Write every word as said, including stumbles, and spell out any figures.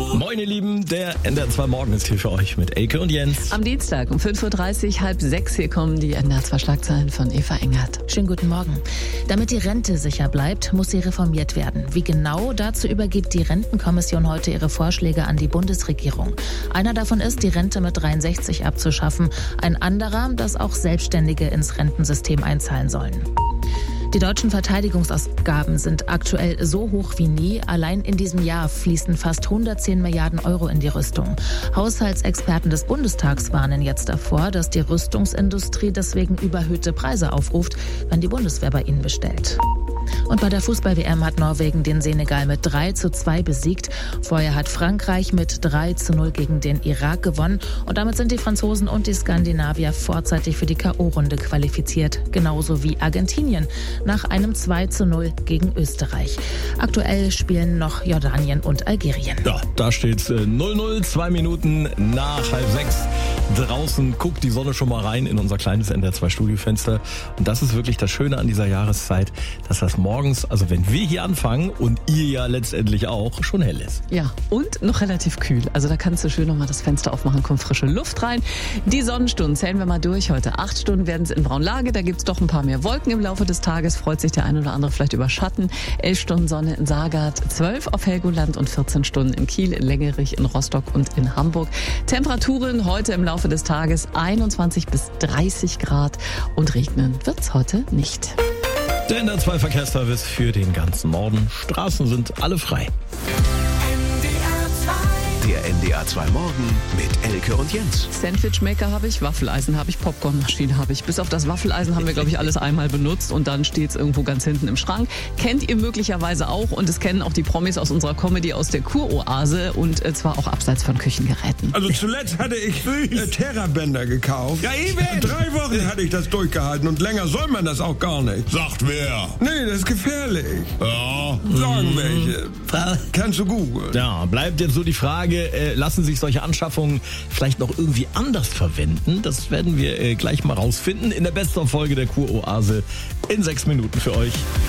Moin ihr Lieben, der N D R zwei Morgen ist hier für euch mit Elke und Jens. Am Dienstag um fünf Uhr dreißig, halb sechs, hier kommen die N D R zwei Schlagzeilen von Eva Engert. Schönen guten Morgen. Damit die Rente sicher bleibt, muss sie reformiert werden. Wie genau, dazu übergibt die Rentenkommission heute ihre Vorschläge an die Bundesregierung. Einer davon ist, die Rente mit dreiundsechzig abzuschaffen. Ein anderer, dass auch Selbstständige ins Rentensystem einzahlen sollen. Die deutschen Verteidigungsausgaben sind aktuell so hoch wie nie. Allein in diesem Jahr fließen fast hundertzehn Milliarden Euro in die Rüstung. Haushaltsexperten des Bundestags warnen jetzt davor, dass die Rüstungsindustrie deswegen überhöhte Preise aufruft, wenn die Bundeswehr bei ihnen bestellt. Und bei der Fußball-W M hat Norwegen den Senegal mit drei zu zwei besiegt. Vorher hat Frankreich mit drei zu null gegen den Irak gewonnen. Und damit sind die Franzosen und die Skandinavier vorzeitig für die K O-Runde qualifiziert. Genauso wie Argentinien nach einem zwei zu null gegen Österreich. Aktuell spielen noch Jordanien und Algerien. Ja, da steht null null, zwei Minuten nach halb sechs. Draußen guckt die Sonne schon mal rein in unser kleines N D R zwei Studiofenster. Und das ist wirklich das Schöne an dieser Jahreszeit, dass das morgens, also wenn wir hier anfangen und ihr ja letztendlich auch, schon hell ist. Ja, und noch relativ kühl. Also da kannst du schön nochmal das Fenster aufmachen, kommt frische Luft rein. Die Sonnenstunden zählen wir mal durch heute. Acht Stunden werden es in Braunlage, da gibt's doch ein paar mehr Wolken im Laufe des Tages. Freut sich der ein oder andere vielleicht über Schatten. Elf Stunden Sonne in Saargard, zwölf auf Helgoland und vierzehn Stunden in Kiel, in Längerich, in Rostock und in Hamburg. Temperaturen heute im Laufe des Tages einundzwanzig bis dreißig Grad und regnen wird's heute nicht. Der N D R zwei Verkehrsservice für den ganzen Norden. Straßen sind alle frei. Der N D R zwei Morgen mit Elke und Jens. Sandwichmaker habe ich, Waffeleisen habe ich, Popcornmaschine habe ich. Bis auf das Waffeleisen haben wir, glaube ich, alles einmal benutzt und dann steht es irgendwo ganz hinten im Schrank. Kennt ihr möglicherweise auch und es kennen auch die Promis aus unserer Comedy aus der Kuroase und äh, zwar auch abseits von Küchengeräten. Also zuletzt hatte ich äh, Terrabänder gekauft. Ja eben! Drei Wochen hatte ich das durchgehalten und länger soll man das auch gar nicht. Sagt wer? Nee, das ist gefährlich. Ja. Sagen welche. Kannst du googeln. Ja, bleibt jetzt so die Frage, äh, lassen sich solche Anschaffungen vielleicht noch irgendwie anders verwenden? Das werden wir äh, gleich mal rausfinden in der besten Folge der Kuroase in sechs Minuten für euch.